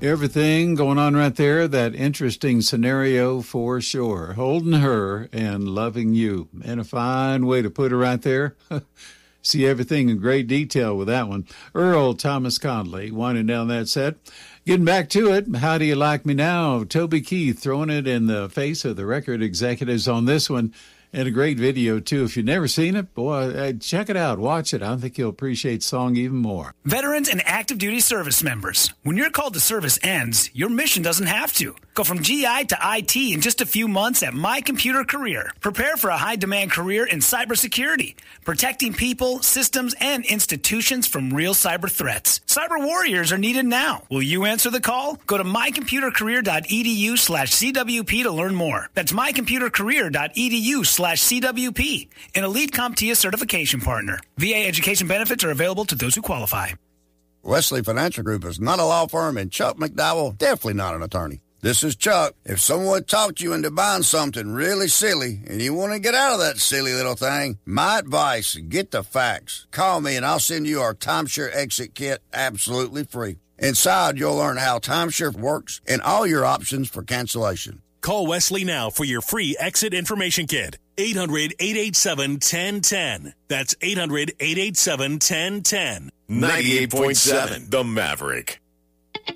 Everything going on right there, that interesting scenario for sure. Holding her and loving you. And a fine way to put it right there. See everything in great detail with that one. Earl Thomas Conley winding down that set. Getting back to it, How Do You Like Me Now? Toby Keith throwing it in the face of the record executives on this one. And a great video, too. If you've never seen it, boy, check it out. Watch it. I think you'll appreciate the song even more. Veterans and active duty service members. When your call to service ends, your mission doesn't have to. Go from GI to IT in just a few months at My Computer Career. Prepare for a high-demand career in cybersecurity, protecting people, systems, and institutions from real cyber threats. Cyber warriors are needed now. Will you answer the call? Go to mycomputercareer.edu/CWP to learn more. That's mycomputercareer.edu/CWP, an elite CompTIA certification partner. VA education benefits are available to those who qualify. Wesley Financial Group is not a law firm, and Chuck McDowell, definitely not an attorney. This is Chuck. If someone talked you into buying something really silly and you want to get out of that silly little thing, my advice, get the facts. Call me and I'll send you our timeshare exit kit absolutely free. Inside, you'll learn how timeshare works and all your options for cancellation. Call Wesley now for your free exit information kit. 800-887-1010. That's 800-887-1010. 98.7 The Maverick.